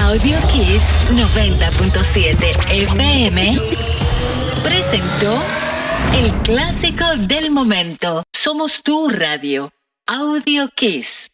Audio Kiss 90.7 FM presentó el clásico del momento. Somos tu radio. Audio Kiss.